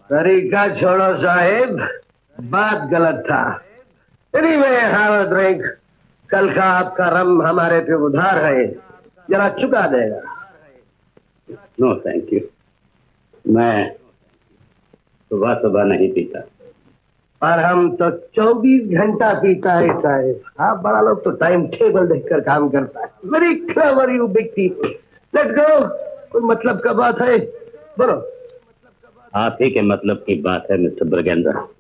तरीका छोड़ो साहिब, बात गलत था। Anyway, have a drink. कल का आपका रम हमारे पे उधार है, जरा चुका देगा। नो थैंक यू, मैं सुबह सुबह नहीं पीता। और हम तो 24 घंटा पीता है साहिब। आप बड़ा लोग तो टाइम टेबल देखकर काम करता है। Very clever you big people. Let's go. कोई मतलब का बात है, बोलो। आप ही के मतलब की बात है मिस्टर ब्रिगेंदर।